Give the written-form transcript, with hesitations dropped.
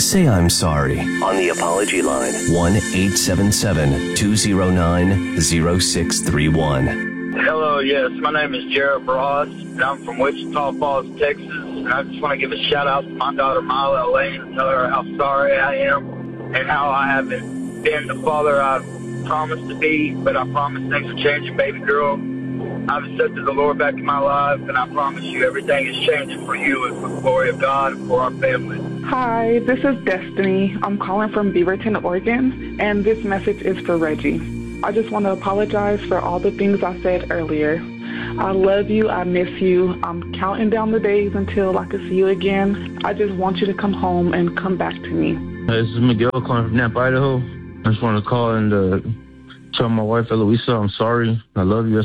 Say I'm sorry on the apology line. 1-877-209-0631. Hello, yes, my name is Jared Ross, and I'm from Wichita Falls, Texas, and I just want to give a shout-out to my daughter, Mila Elaine, and tell her how sorry I am and how I haven't been the father I promised to be, but I promise things are changing, baby girl. I've accepted the Lord back in my life, and I promise you everything is changing for you and for the glory of God and for our family. Hi, this is Destiny. I'm calling from Beaverton, Oregon, and this message is for Reggie. I just want to apologize for all the things I said earlier. I love you. I miss you. I'm counting down the days until I can see you again. I just want you to come home and come back to me. This is Miguel calling from Nampa, Idaho. I just want to call and tell my wife, Eloisa, I'm sorry. I love you.